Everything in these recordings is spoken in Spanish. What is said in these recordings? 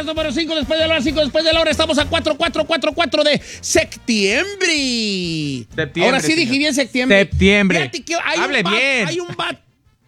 número 5 después de la hora, 5 después de la hora. Estamos a 4 de septiembre. Ahora sí dije bien septiembre. Fíjate que hable bien. Hay un vato.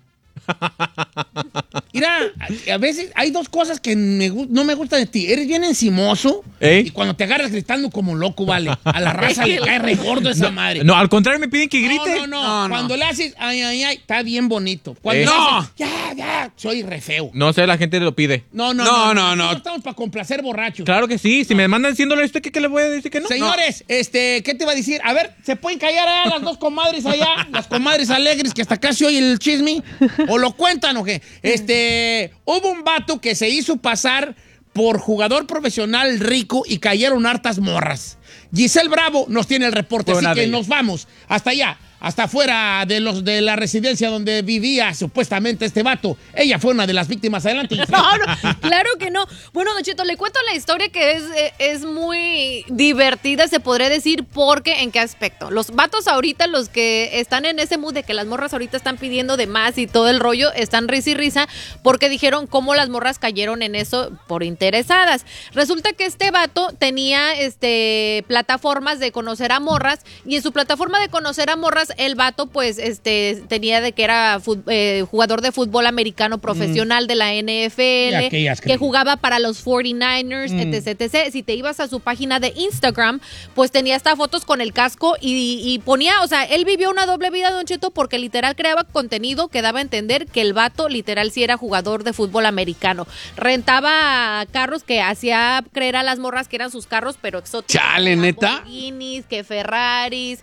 Mira, a veces hay dos cosas que no me gustan de ti. Eres bien encimoso y cuando te agarras gritando como loco, vale. A la raza le cae re gordo esa madre. No, al contrario, me piden que grite. No. Cuando le haces, ay, está bien bonito. Cuando le haces, ya, soy re feo. No sé, la gente lo pide. No. Estamos para complacer borrachos. Claro que sí. Si me mandan $100, ¿qué le voy a decir que no? Señores, ¿qué te iba a decir? A ver, ¿se pueden callar a las dos comadres allá? Las comadres alegres que hasta casi oye el chisme. ¿O lo cuentan o qué? Hubo un vato que se hizo pasar por jugador profesional rico y cayeron hartas morras. Giselle Bravo nos tiene el reporte, así que nos vamos hasta allá, hasta afuera de la residencia donde vivía supuestamente este vato. Ella fue una de las víctimas. Adelante. No, claro que no. Bueno, Don Cheto, le cuento la historia que es muy divertida, se podría decir, porque ¿en qué aspecto? Los vatos ahorita, los que están en ese mood de que las morras ahorita están pidiendo de más y todo el rollo, están risa y risa porque dijeron cómo las morras cayeron en eso por interesadas. Resulta que este vato tenía plataformas de conocer a morras y en su plataforma de conocer a morras el vato pues tenía de que era jugador de fútbol americano profesional de la NFL, que jugaba para los 49ers, etc. Si te ibas a su página de Instagram, pues tenía hasta fotos con el casco y ponía, o sea, él vivió una doble vida, Don Cheto, porque literal creaba contenido que daba a entender que el vato literal sí era jugador de fútbol americano. Rentaba carros que hacía creer a las morras que eran sus carros, pero exóticos. Chale, ¿neta? Lamborghinis, que Ferraris,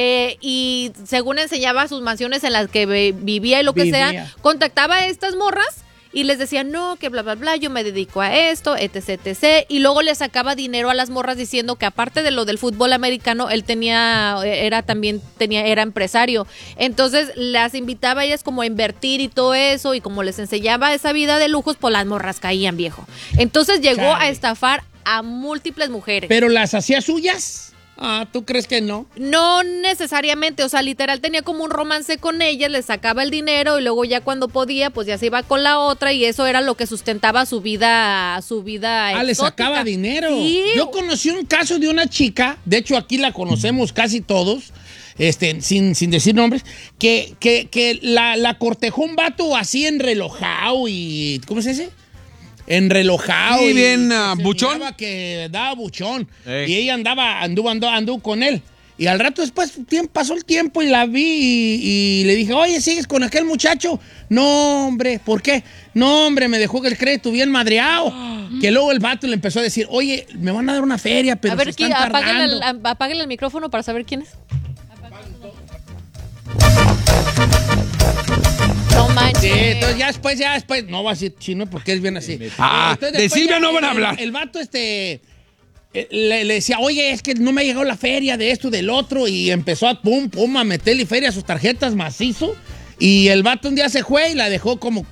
y según enseñaba sus mansiones en las que vivía y lo que sea, contactaba a estas morras y les decía, no, que bla, bla, bla, yo me dedico a esto, etc. Y luego le sacaba dinero a las morras diciendo que aparte de lo del fútbol americano, él era empresario. Entonces las invitaba a ellas como a invertir y todo eso, y como les enseñaba esa vida de lujos, pues las morras caían, viejo. Entonces llegó a estafar a múltiples mujeres. ¿Pero las hacía suyas? ¿Tú crees que no? No necesariamente, o sea, literal tenía como un romance con ella, le sacaba el dinero y luego ya cuando podía, pues ya se iba con la otra y eso era lo que sustentaba su vida exótica. Le sacaba dinero. Sí. Yo conocí un caso de una chica, de hecho aquí la conocemos casi todos, sin decir nombres, que la cortejó un vato así enrelojado y, ¿cómo se dice? Enrelojado. Sí, bien buchón. Que daba buchón. Y ella anduvo con él. Y al rato después pasó el tiempo y la vi y le dije, oye, ¿sigues con aquel muchacho? No, hombre, ¿por qué? No, hombre, me dejó el crédito bien madreado. Que luego el vato le empezó a decir, oye, me van a dar una feria, pero a ver, se están tardando. Apáguenle el micrófono para saber quién es. No manches. Sí, entonces ya después, no va a decir chino porque es bien así. De Silvia no van a hablar. El vato le decía, oye, es que no me ha llegado la feria de esto, del otro, y empezó a a meterle feria a sus tarjetas macizo, y el vato un día se fue y la dejó como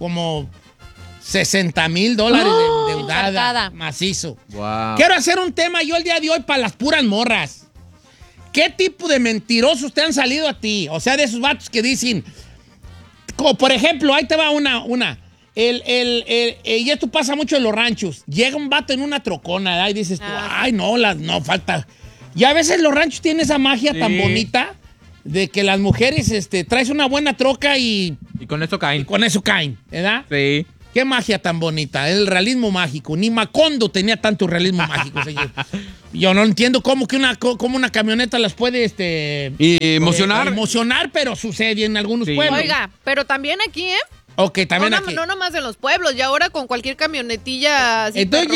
$60,000 deudada, macizo. Wow. Quiero hacer un tema yo el día de hoy para las puras morras. ¿Qué tipo de mentirosos te han salido a ti? O sea, de esos vatos que dicen... Como por ejemplo, ahí te va una. Y esto pasa mucho en los ranchos. Llega un vato en una trocona, ¿verdad? Y dices tú, ay, no falta. Y a veces los ranchos tienen esa magia tan bonita de que las mujeres traes una buena troca y con eso caen. ¿verdad? Sí. Qué magia tan bonita, el realismo mágico. Ni Macondo tenía tanto realismo mágico, señor. Yo no entiendo cómo una camioneta las puede emocionar, pero sucede en algunos pueblos. Oiga, pero también aquí, Ok, también aquí. No nomás en los pueblos, y ahora con cualquier camionetilla. Entonces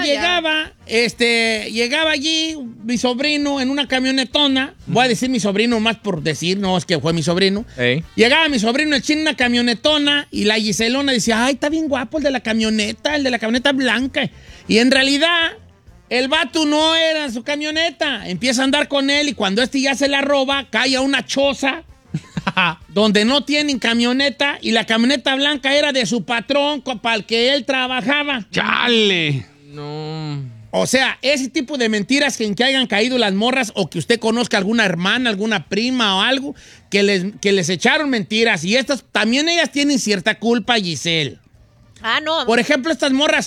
llegaba allí mi sobrino en una camionetona. Voy a decir mi sobrino más por decir, no es que fue mi sobrino. Llegaba mi sobrino el chino en una camionetona y la Giselona decía, ay, está bien guapo el de la camioneta blanca. Y en realidad el vato no era su camioneta. Empieza a andar con él y cuando ya se la roba, cae a una choza donde no tienen camioneta y la camioneta blanca era de su patrón para el que él trabajaba. ¡Chale! No. O sea, ese tipo de mentiras en que hayan caído las morras o que usted conozca alguna hermana, alguna prima o algo, que les echaron mentiras. Y estas también ellas tienen cierta culpa, Giselle. No. Por ejemplo, estas morras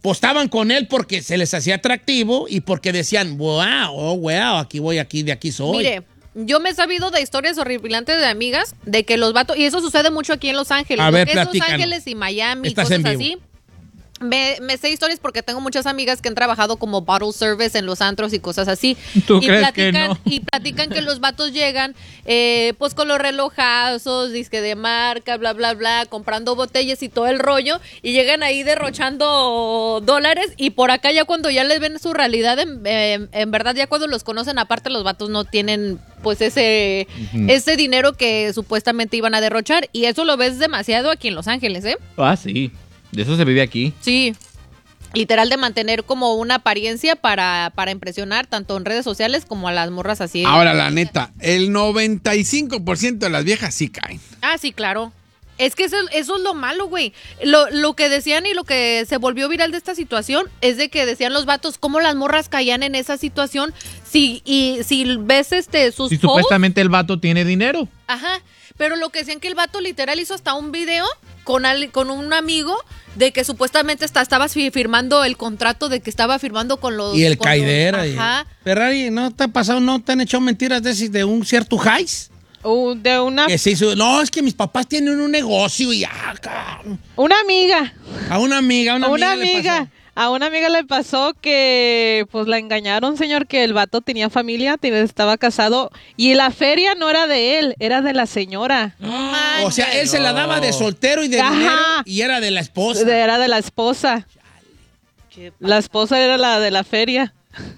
postaban con él porque se les hacía atractivo y porque decían, wow, aquí voy, de aquí soy. Mire, yo me he sabido de historias horripilantes de amigas de que los vatos, y eso sucede mucho aquí en Los Ángeles. A ver, lo que es Los platícanos. Ángeles y Miami, Estás cosas en vivo. así. Me sé historias porque tengo muchas amigas que han trabajado como bottle service en los antros y cosas así. ¿Tú y crees que no? Y platican que los vatos llegan pues con los relojazos, disque de marca, bla, bla, bla, comprando botellas y todo el rollo, y llegan ahí derrochando dólares, y por acá ya cuando ya les ven su realidad, en verdad ya cuando los conocen, aparte los vatos no tienen pues ese dinero que supuestamente iban a derrochar, y eso lo ves demasiado aquí en Los Ángeles, ¿eh? Ah, sí. De eso se vive aquí. Sí, literal de mantener como una apariencia para impresionar tanto en redes sociales como a las morras así. Ahora, la neta, el 95% de las viejas sí caen. Ah, sí, claro. Es que eso es lo malo, güey. Lo que decían y lo que se volvió viral de esta situación es de que decían los vatos cómo las morras caían en esa situación si ves sus Si posts. supuestamente el vato tiene dinero. Ajá, pero lo que decían que el vato literal hizo hasta un video con un amigo de que supuestamente estaba firmando el contrato, de que estaba firmando con los... Y el con caidera. Ajá. Ferrari, ¿no te ha pasado, no te han echado mentiras de un cierto Jais? De una Que se hizo, no, es que mis papás tienen un negocio y ya, cabrón. amiga. A una amiga le amiga. pasó. A una amiga le pasó que pues la engañaron, señor, que el vato tenía familia, estaba casado y la feria no era de él, era de la señora. O sea, él se la daba de soltero y de Ajá. dinero y era de la esposa. Era de la esposa. La esposa era la de la feria.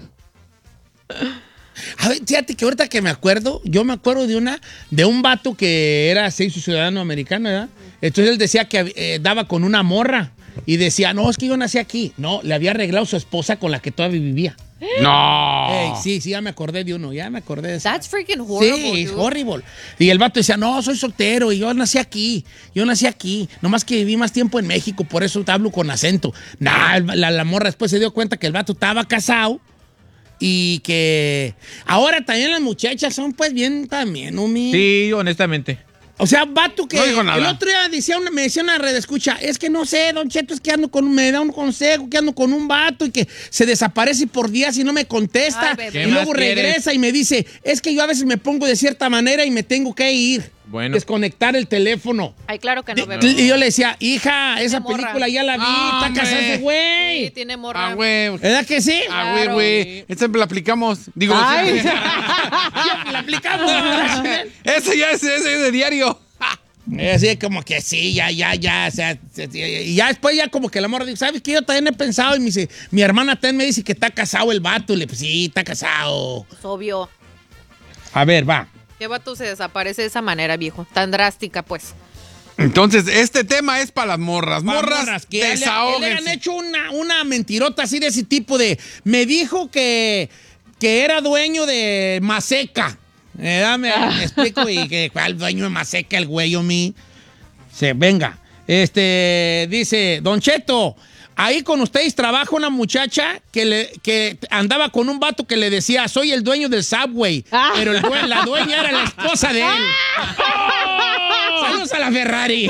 A ver, fíjate que ahorita que me acuerdo, yo me acuerdo de un vato que se hizo ciudadano americano, ¿verdad? Entonces él decía que daba con una morra y decía, no, es que yo nací aquí. No, le había arreglado su esposa con la que todavía vivía. No. Ey, sí, ya me acordé de uno, ya me acordé de eso. That's freaking horrible, Sí, es dude. horrible. Y el vato decía, no, soy soltero y yo nací aquí. Nomás que viví más tiempo en México, por eso te hablo con acento. Nah, la morra después se dio cuenta que el vato estaba casado y que ahora también las muchachas son pues bien también, Umi. Sí, honestamente. O sea, vato que No dijo nada. el otro día me decía una red escucha, es que no sé, Don Cheto, es que me da un consejo, que ando con un vato y que se desaparece por días y no me contesta. Ay, bebé. Y ¿Qué luego más quieres? regresa y me dice, es que yo a veces me pongo de cierta manera y me tengo que ir. Bueno. Desconectar el teléfono. Ay, claro que no, bebé. Y yo le decía, hija, esa morra. película ya la vi, está Hombre. casado ese Sí, güey. tiene morra. Ah, güey. ¿Verdad que sí? Ah, güey, güey. Esta la aplicamos. Digo, Ay. La aplicamos. ese ya es de diario. Así como que sí, ya, o sea, y ya después ya como que la morra dice, ¿sabes qué? Yo también he pensado y me dice, mi hermana también me dice que está casado el vato. Y le pues sí, está casado. Pues obvio. A ver, va. ¿Qué vato se desaparece de esa manera, viejo? Tan drástica, pues. Entonces, este tema es para las morras. Morras, que le han desahóguense. hecho una mentirota así de ese tipo de, me dijo que era dueño de Maseca. Me explico y que cuál dueño de Maseca el güey o mí. Venga, dice, Don Cheto, ahí con ustedes trabaja una muchacha que andaba con un vato que le decía, soy el dueño del Subway, pero la dueña era la esposa de él. Saludos a la Ferrari.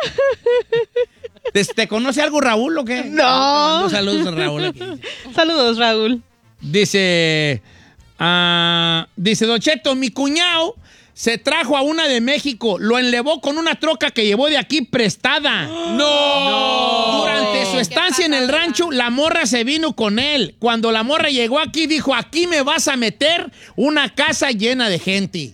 ¿Te conoce algo Raúl o qué? No. Te mando saludos a Raúl aquí. Saludos, Raúl. Dice, Don Cheto, mi cuñado se trajo a una de México, lo enlevó con una troca que llevó de aquí prestada. ¡No! Durante su estancia en el rancho, la morra se vino con él. Cuando la morra llegó aquí, dijo, aquí me vas a meter una casa llena de gente.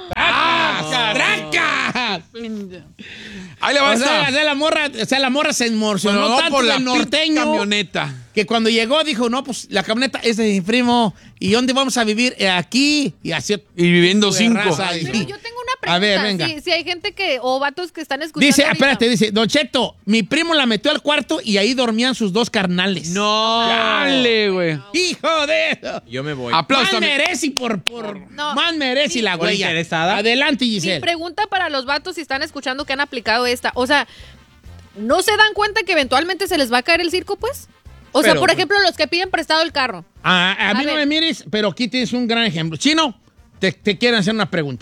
¡Caracas! Ahí le va a O estar. sea, la morra se emocionó Bueno, no tanto por la del norteño camioneta. que cuando llegó dijo, no, pues la camioneta es de mi primo. ¿Y dónde vamos a vivir? Aquí. Y así. Y viviendo 5. raza. Pero yo tengo una pregunta. A ver, venga. Si hay gente o vatos que están escuchando Dice, ahorita. espérate, dice, Don Cheto, mi primo la metió al cuarto y ahí dormían sus dos carnales. No. Dale, güey. ¡Hijo de eso! Yo me voy. Aplausos. Más merece por No. más merece la ¿Por huella. interesada? Adelante, Mi Giselle. pregunta para los vatos si están escuchando que han aplicado esta. O sea, ¿no se dan cuenta que eventualmente se les va a caer el circo, pues? O sea, Pero, por pues, ejemplo, los que piden prestado el carro. A mí A no ver. me mires, pero aquí tienes un gran ejemplo. Chino, te quieren hacer una pregunta.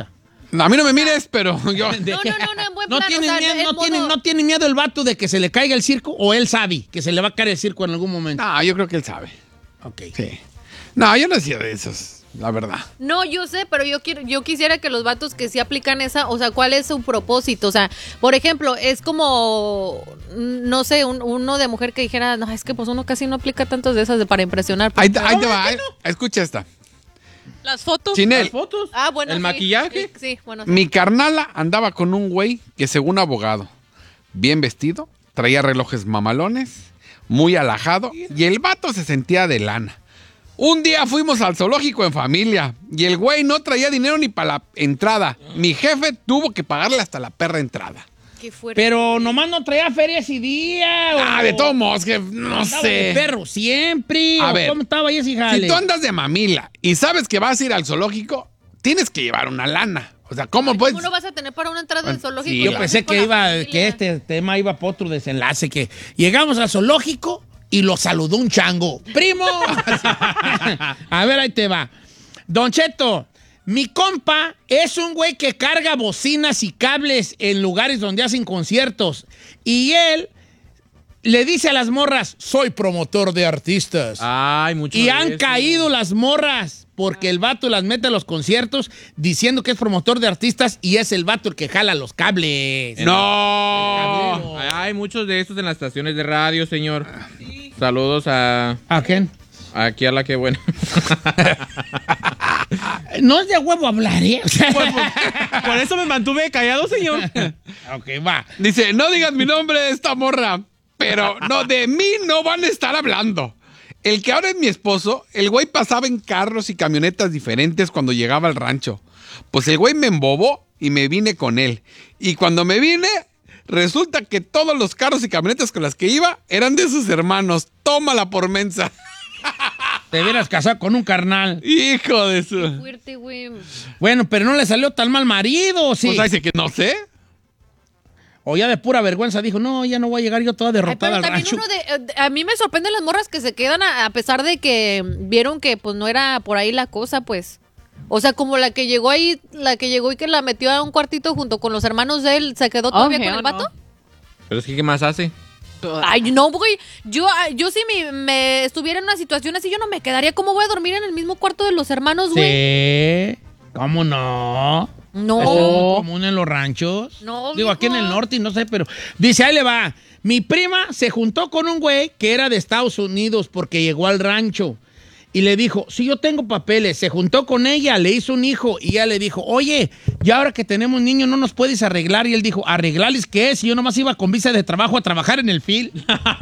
A mí no me mires, pero yo... No, en buen ¿No plan. tiene, o sea, miedo, el no, modo- no tiene miedo el vato de que se le caiga el circo o él sabe que se le va a caer el circo en algún momento? No, yo creo que él sabe. Ok. Sí. No, yo no hacía de esos, la verdad. No, yo sé, pero yo quisiera que los vatos que sí aplican esa, o sea, ¿cuál es su propósito? O sea, por ejemplo, es como, no sé, uno de mujer que dijera, no, es que pues uno casi no aplica tantas de esas para impresionar. Ahí te va, escucha esta. Las fotos. Chinel, ¿Las fotos? Ah, bueno, ¿El sí. maquillaje? Sí, bueno. Sí. mi carnala andaba con un güey que según abogado, bien vestido, traía relojes mamalones, muy alajado, y el vato se sentía de lana. Un día fuimos al zoológico en familia y el güey no traía dinero ni para la entrada. Mi jefe tuvo que pagarle hasta la perra entrada. Qué fuerte. Pero nomás no traía feria ese día. De todos modos, que no Andaba de sé. perro siempre. A ¿O ver, ¿cómo estaba ahí ese jale? Si tú andas de mamila y sabes que vas a ir al zoológico, tienes que llevar una lana. O sea, ¿cómo puedes? ¿Cómo no vas a tener para una entrada del zoológico? sí, Yo la- pensé Con que la familia. que este tema iba para otro desenlace, que llegamos al zoológico y lo saludó un chango. ¡Primo! A ver, ahí te va. Don Cheto, mi compa es un güey que carga bocinas y cables en lugares donde hacen conciertos. Y él le dice a las morras, soy promotor de artistas. Ay, mucho Y de han eso. caído las morras porque el vato las mete a los conciertos diciendo que es promotor de artistas y es el vato el que jala los cables. No. Hay muchos de estos en las estaciones de radio, señor. Saludos a ¿A quién? aquí a la que buena. No es de huevo hablar, ¿eh? O sea, Por eso me mantuve callado, señor. ok, va. Dice, no digas mi nombre de esta morra, pero no, de mí no van a estar hablando. El que ahora es mi esposo, el güey pasaba en carros y camionetas diferentes cuando llegaba al rancho. Pues el güey me embobó y me vine con él. Y cuando me vine, resulta que todos los carros y camionetas con las que iba eran de sus hermanos. Tómala por mensa. Te hubieras casado con un carnal. Hijo de su... Fuerte, güey. Bueno, pero no le salió tan mal marido, ¿sí? O sea, dice que no sé. O ya de pura vergüenza dijo, no, ya no voy a llegar yo toda Ay, derrotada pero al también rancho. a mí me sorprenden las morras que se quedan a pesar de que vieron que pues no era por ahí la cosa, pues. O sea, como la que llegó ahí, la que llegó y que la metió a un cuartito junto con los hermanos de él, ¿se quedó todavía con hell el vato? no. Pero es que, ¿qué más hace? Ay, no, güey. Yo si me estuviera en una situación así, yo no me quedaría. ¿Cómo voy a dormir en el mismo cuarto de los hermanos, güey? Sí. ¿Cómo no? No. Eso es muy común en los ranchos. No, Digo, aquí en mijo. el norte y no sé, pero... Dice, ahí le va. Mi prima se juntó con un güey que era de Estados Unidos porque llegó al rancho. Y le dijo, sí, yo tengo papeles. Se juntó con ella, le hizo un hijo. Y ella le dijo, oye, ya ahora que tenemos niños, ¿no nos puedes arreglar? Y él dijo, ¿arreglarles qué? Si yo nomás iba con visa de trabajo a trabajar en el field.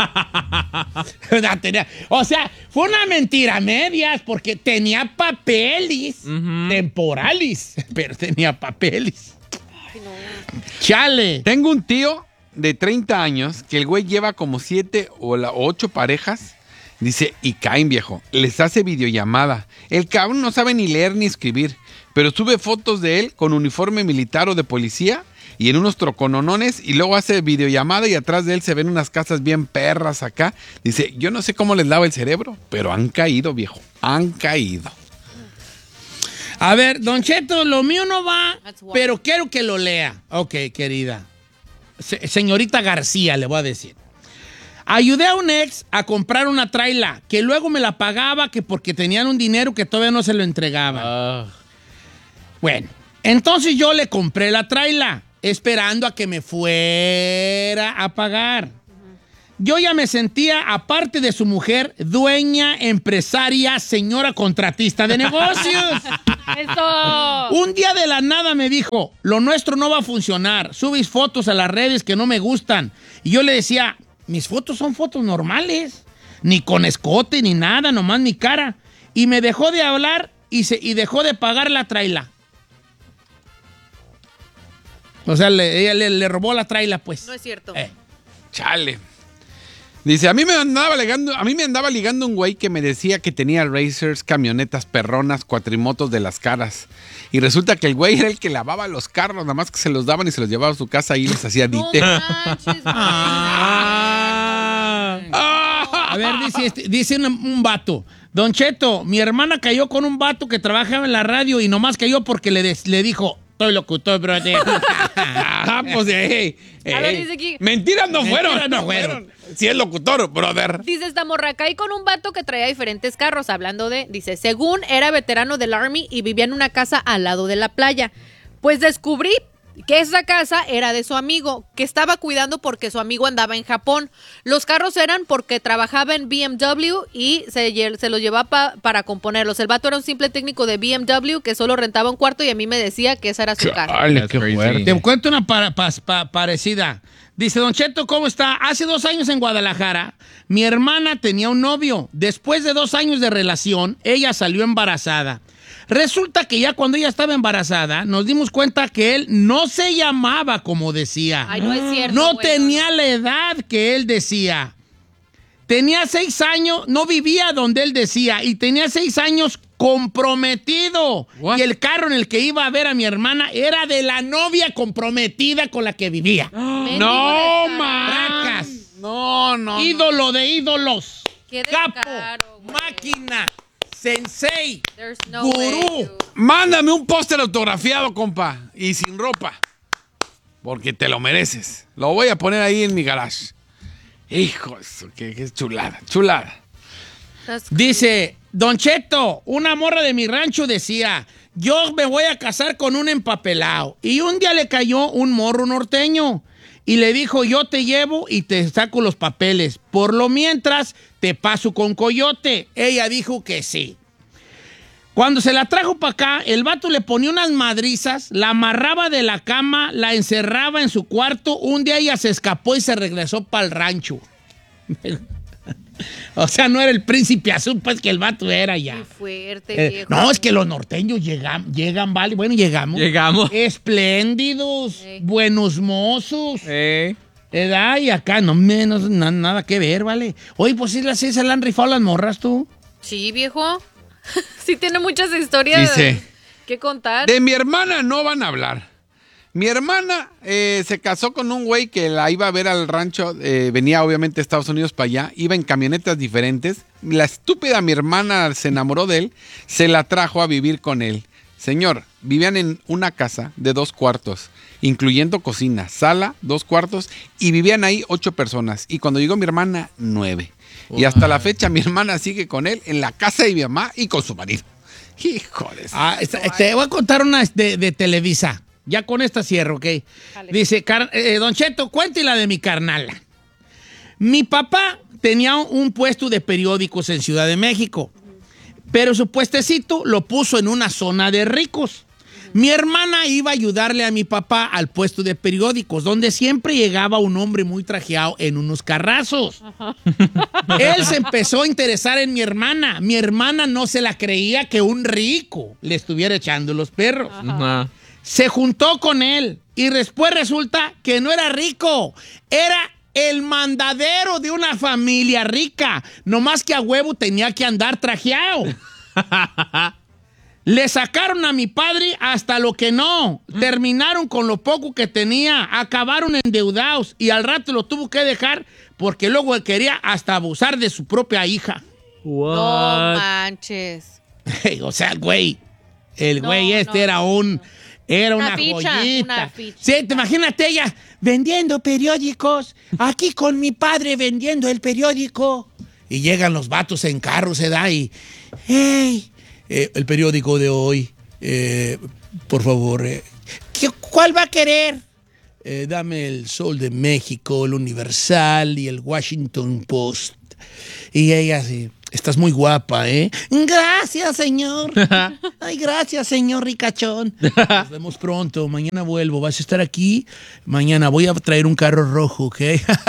O sea, fue una mentira a medias porque tenía papeles temporales, pero tenía papeles. Chale. Tengo un tío de 30 años que el güey lleva como 7 o 8 parejas. Dice, y caen, viejo. Les hace videollamada. El cabrón no sabe ni leer ni escribir, pero sube fotos de él con uniforme militar o de policía y en unos trocononones y luego hace videollamada y atrás de él se ven unas casas bien perras acá. Dice, yo no sé cómo les lava el cerebro, pero han caído, viejo. Han caído. A ver, Don Cheto, lo mío no va, That's why. pero quiero que lo lea. Ok, querida. Señorita García, le voy a decir. Ayudé a un ex a comprar una traila que luego me la pagaba que porque tenían un dinero que todavía no se lo entregaban. Bueno, entonces yo le compré la traila esperando a que me fuera a pagar. Yo ya me sentía, aparte de su mujer, dueña, empresaria, señora contratista de negocios. ¡Eso! Un día de la nada me dijo, lo nuestro no va a funcionar, subís fotos a las redes que no me gustan. Y yo le decía, mis fotos son fotos normales, ni con escote ni nada, nomás mi cara. Y me dejó de hablar y dejó de pagar la traila. O sea, ella le robó la traila, pues. No es cierto. Chale. Dice, a mí me andaba ligando un güey que me decía que tenía racers, camionetas perronas, cuatrimotos de las caras. Y resulta que el güey era el que lavaba los carros, nada más que se los daban y se los llevaba a su casa y les hacía No dite. manches, güey. A ver, dice un vato. Don Cheto, mi hermana cayó con un vato que trabajaba en la radio y nomás cayó porque le dijo, Estoy locutor, brother. Pues, dice aquí. Mentiras no fueron. Mentiras no fueron. Si es locutor, brother. Dice esta morra, caí con un vato que traía diferentes carros, hablando de, dice, según era veterano del Army y vivía en una casa al lado de la playa. Pues descubrí que esa casa era de su amigo, que estaba cuidando porque su amigo andaba en Japón. Los carros eran porque trabajaba en BMW y se los llevaba para componerlos. El vato era un simple técnico de BMW que solo rentaba un cuarto y a mí me decía que esa era su casa. Dale, qué fuerte. Te cuento una parecida. Dice, Don Cheto, ¿cómo está? Hace 2 años en Guadalajara, mi hermana tenía un novio. Después de 2 años de relación, ella salió embarazada. Resulta que ya cuando ella estaba embarazada, nos dimos cuenta que él no se llamaba como decía. Ay, no es cierto. No güey, tenía la edad que él decía. Tenía 6 años, no vivía donde él decía, y tenía 6 años comprometido. What? Y el carro en el que iba a ver a mi hermana era de la novia comprometida con la que vivía. No, descarado. Bracas. No. Ídolo de ídolos. Qué Capo. descaro, güey. Máquina. Sensei. There's no Gurú. way, dude. Mándame un póster autografiado, compa. Y sin ropa. Porque te lo mereces. Lo voy a poner ahí en mi garage. Hijo, eso, qué chulada. That's Dice, Don Cheto, una morra de mi rancho decía, yo me voy a casar con un empapelado. Y un día le cayó un morro norteño y le dijo, yo te llevo y te saco los papeles. Por lo mientras, te paso con coyote. Ella dijo que sí. Cuando se la trajo para acá, el vato le ponía unas madrizas, la amarraba de la cama, la encerraba en su cuarto. Un día ella se escapó y se regresó para el rancho. O sea, no era el príncipe azul, pues que el vato era ya. Qué fuerte, viejo. No, es que los norteños llegan, vale. Bueno, llegamos. Espléndidos, Sí. buenos mozos. ¿Edad? Y acá no menos nada que ver, vale. Oye, pues sí, se le han rifado las morras, tú. Sí, viejo. Sí tiene muchas historias Dice, que contar. de mi hermana no van a hablar. Mi hermana se casó con un güey que la iba a ver al rancho, venía obviamente de Estados Unidos para allá, iba en camionetas diferentes. La estúpida mi hermana se enamoró de él, se la trajo a vivir con él. Señor, vivían en una casa de 2 cuartos, incluyendo cocina, sala, 2 cuartos, y vivían ahí 8 personas. Y cuando llegó mi hermana, 9. Y hasta la fecha mi hermana sigue con él en la casa de mi mamá y con su marido. Híjoles. Te voy a contar una de Televisa. Ya con esta cierro, ¿ok? Dale. Dice, Don Cheto, cuéntela de mi carnala. Mi papá tenía un puesto de periódicos en Ciudad de México, pero su puestecito lo puso en una zona de ricos. Mi hermana iba a ayudarle a mi papá al puesto de periódicos, donde siempre llegaba un hombre muy trajeado en unos carrazos. Él se empezó a interesar en mi hermana. Mi hermana no se la creía que un rico le estuviera echando los perros. Ajá. Se juntó con él y después resulta que no era rico, era el mandadero de una familia rica, nomás que a huevo tenía que andar trajeado. Le sacaron a mi padre hasta lo que no, terminaron con lo poco que tenía, acabaron endeudados y al rato lo tuvo que dejar porque luego él quería hasta abusar de su propia hija. No manches. O sea, el güey era una ficha, joyita. una ficha. Sí, te imagínate ella vendiendo periódicos, aquí con mi padre vendiendo el periódico. Y llegan los vatos en carro, se da y, hey, el periódico de hoy, por favor, ¿cuál va a querer? Dame el Sol de México, el Universal y el Washington Post. Y ella así, estás muy guapa, ¿eh? Gracias, señor. Ay, gracias, señor ricachón. Nos vemos pronto. Mañana vuelvo. ¿Vas a estar aquí? Mañana voy a traer un carro rojo, ¿ok?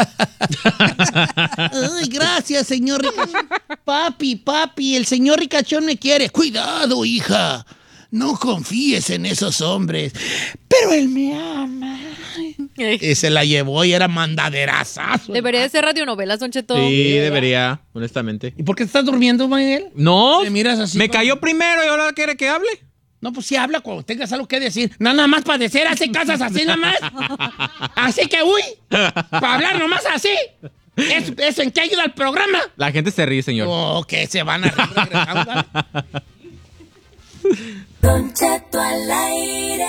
Ay, gracias, señor ricachón. Papi, el señor ricachón me quiere. Cuidado, hija. No confíes en esos hombres. Pero él me ama. Y se la llevó y era mandaderazazo. Debería de ser radionovelas, Don Cheto. Sí, debería, honestamente. ¿Y por qué te estás durmiendo, Manuel? No, ¿Me miras así me como- cayó primero y ahora quiere que hable. No, pues sí habla cuando tengas algo que decir. Nada más para decir, hace casas así nada más. Así que, uy, para hablar nomás así. ¿Eso en qué ayuda al programa? La gente se ríe, señor. Oh, que se van a reír regresando. Don Cheto al aire.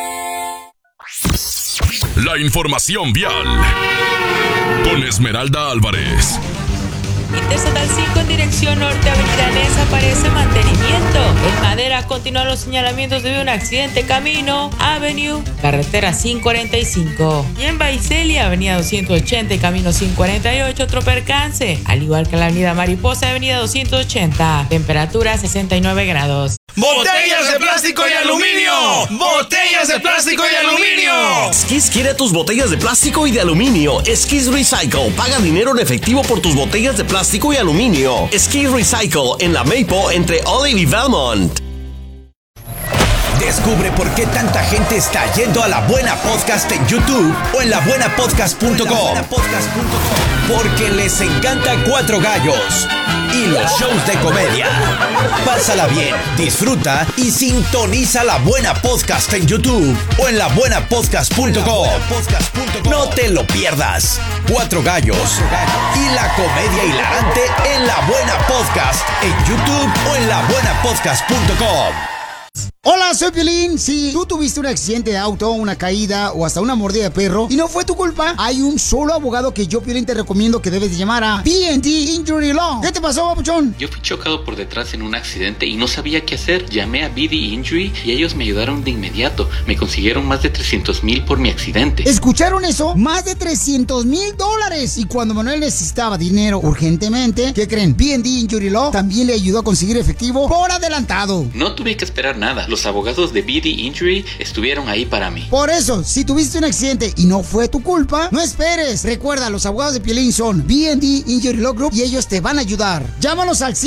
La información vial con Esmeralda Álvarez. Interestatal 5 en dirección norte, avenida Nesa, aparece mantenimiento. En Madera continúan los señalamientos debido a un accidente camino Avenue, carretera 545. Y en Baicelia, avenida 280 y camino 548, otro percance. Al igual que en la avenida Mariposa, avenida 280. Temperatura 69 grados. ¡Botellas de plástico y aluminio! ¡Botellas de plástico y aluminio! Skis quiere tus botellas de plástico y de aluminio. Skis Recycle. Paga dinero en efectivo por tus botellas de plástico y aluminio. Skis Recycle en la Maple entre Olive y Belmont. Descubre por qué tanta gente está yendo a La Buena Podcast en YouTube o en labuenapodcast.com. Porque les encanta Cuatro Gallos y los shows de comedia. Pásala bien, disfruta y sintoniza La Buena Podcast en YouTube o en labuenapodcast.com. No te lo pierdas. Cuatro Gallos y la comedia hilarante en La Buena Podcast en YouTube o en labuenapodcast.com. Hola, soy Piolín. Si tú tuviste un accidente de auto, una caída o hasta una mordida de perro y no fue tu culpa, hay un solo abogado que yo, Piolín, te recomiendo que debes de llamar a B&D Injury Law. ¿Qué te pasó, papuchón? Yo fui chocado por detrás en un accidente y no sabía qué hacer. Llamé a B&D Injury y ellos me ayudaron de inmediato. Me consiguieron más de $300,000 por mi accidente. ¿Escucharon eso? Más de $300,000. Y cuando Manuel necesitaba dinero urgentemente, ¿qué creen? B&D Injury Law también le ayudó a conseguir efectivo por adelantado. No tuve que esperar nada. Los abogados de B&D Injury estuvieron ahí para mí. Por eso, si tuviste un accidente y no fue tu culpa, no esperes. Recuerda, los abogados de Piolín son B&D Injury Law Group y ellos te van a ayudar. Llámanos al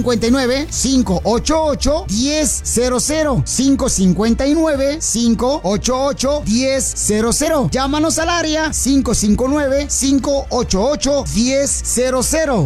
559-588-1000. 559-588-1000. Llámanos al área 559-588-1000.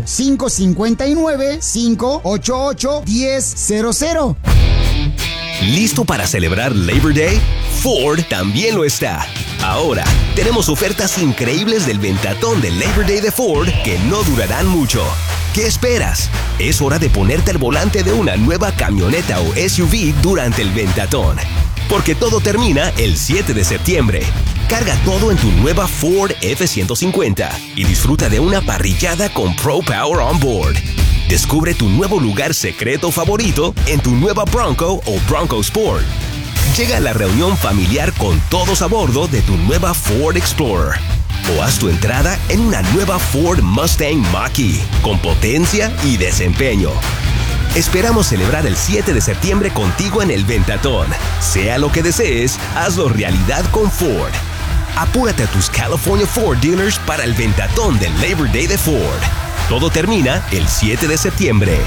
559-588-1000. ¿Listo para celebrar Labor Day? Ford también lo está. Ahora, tenemos ofertas increíbles del ventatón de Labor Day de Ford que no durarán mucho. ¿Qué esperas? Es hora de ponerte al volante de una nueva camioneta o SUV durante el ventatón. Porque todo termina el 7 de septiembre. Carga todo en tu nueva Ford F-150 y disfruta de una parrillada con Pro Power On Board. Descubre tu nuevo lugar secreto favorito en tu nueva Bronco o Bronco Sport. Llega a la reunión familiar con todos a bordo de tu nueva Ford Explorer. O haz tu entrada en una nueva Ford Mustang Mach-E con potencia y desempeño. Esperamos celebrar el 7 de septiembre contigo en el Ventatón. Sea lo que desees, hazlo realidad con Ford. Apúrate a tus California Ford dealers para el Ventatón del Labor Day de Ford. Todo termina el 7 de septiembre.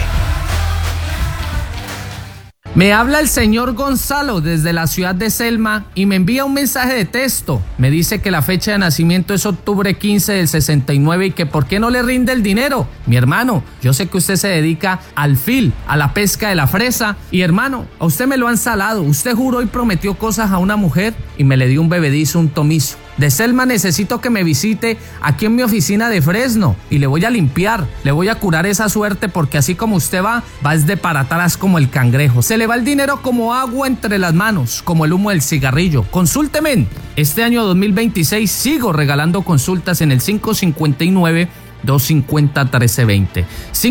Me habla el señor Gonzalo desde la ciudad de Selma y me envía un mensaje de texto. Me dice que la fecha de nacimiento es octubre 15 del 69 y que por qué no le rinde el dinero. Mi hermano, yo sé que usted se dedica al fil, a la pesca de la fresa. Y hermano, a usted me lo han salado. Usted juró y prometió cosas a una mujer y me le dio un bebedizo, un tomizo. De Selma necesito que me visite aquí en mi oficina de Fresno y le voy a limpiar, le voy a curar esa suerte porque así como usted va desde para atrás como el cangrejo. Se le va el dinero como agua entre las manos, como el humo del cigarrillo. Consúlteme. Este año 2026 sigo regalando consultas en el 559-250-1320.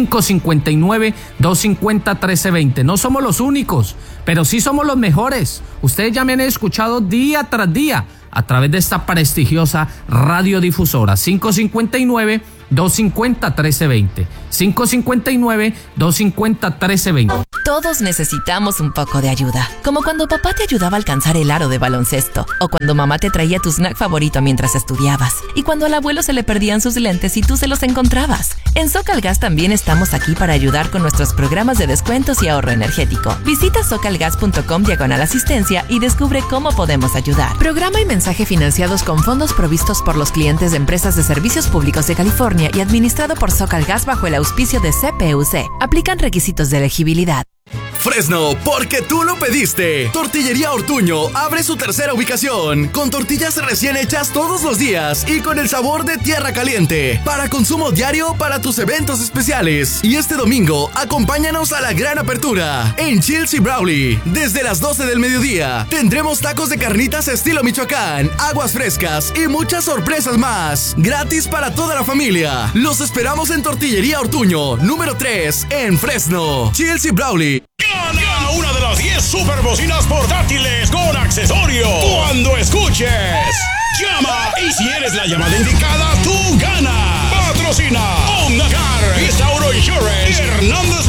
559-250-1320. No somos los únicos, pero sí somos los mejores. Ustedes ya me han escuchado día tras día a través de esta prestigiosa radiodifusora. 559-250-1320. 559-250-1320. Todos necesitamos un poco de ayuda. Como cuando papá te ayudaba a alcanzar el aro de baloncesto. O cuando mamá te traía tu snack favorito mientras estudiabas. Y cuando al abuelo se le perdían sus lentes y tú se los encontrabas. En SoCalGas también estamos aquí para ayudar con nuestros programas de descuentos y ahorro energético. Visita socalgas.com/asistencia y descubre cómo podemos ayudar. Programa y mensaje financiados con fondos provistos por los clientes de empresas de servicios públicos de California y administrado por SoCalGas bajo el auspicio de CPUC. Aplican requisitos de elegibilidad. Fresno, porque tú lo pediste. Tortillería Ortuño abre su tercera ubicación, con tortillas recién hechas todos los días y con el sabor de tierra caliente, para consumo diario para tus eventos especiales. Y este domingo, acompáñanos a la gran apertura en Chills y Brawley. Desde las 12 del mediodía, tendremos tacos de carnitas estilo Michoacán, aguas frescas y muchas sorpresas más. Gratis para toda la familia. Los esperamos en Tortillería Ortuño, número 3, en Fresno. Chills y Brawley. Gana una de las 10 superbocinas portátiles con accesorio cuando escuches. Llama y si eres la llamada indicada, tú ganas. Patrocina Honda Car, Vista Auto Insurance, Hernández